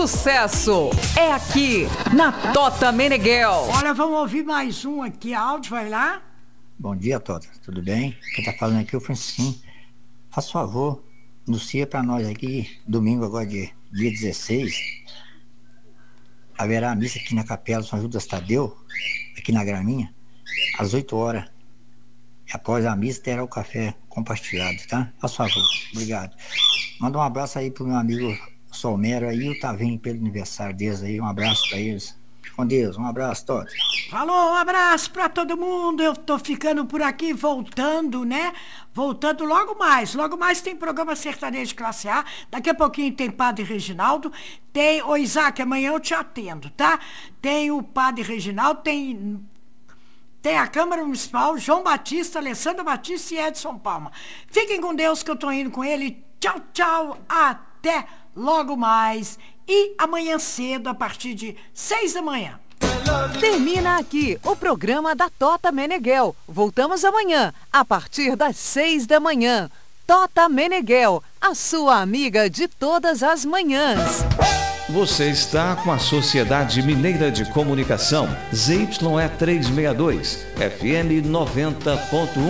Sucesso é aqui na Tota Meneghel. Olha, vamos ouvir mais um aqui, áudio, vai lá. Bom dia, Tota, tudo bem? Quem tá falando aqui é o Francisquinho. Faz favor, anuncia pra nós aqui, domingo agora, dia 16, haverá a missa aqui na Capela São Judas Tadeu, aqui na Graminha, às 8 horas. Após a missa terá o café compartilhado, tá? Faz favor, obrigado. Manda um abraço aí pro meu amigo Solmero aí, o Tavinho, pelo aniversário deles aí, um abraço pra eles. Com Deus, um abraço, Tota. Falou, um abraço pra todo mundo. Eu tô ficando por aqui, voltando, né? Voltando logo mais tem programa Sertanejo Classe A. Daqui a pouquinho tem Padre Reginaldo. Tem, ô Isaac, amanhã eu te atendo, tá? Tem o Padre Reginaldo, tem a Câmara Municipal, João Batista, Alessandra Batista e Edson Palma. Fiquem com Deus que eu tô indo com ele. Tchau, tchau, até logo mais. E amanhã cedo, a partir de 6 da manhã. Termina aqui o programa da Tota Meneghel. Voltamos amanhã, a partir das 6 da manhã. Tota Meneghel, a sua amiga de todas as manhãs. Você está com a Sociedade Mineira de Comunicação, ZYE 362, FM 90.1.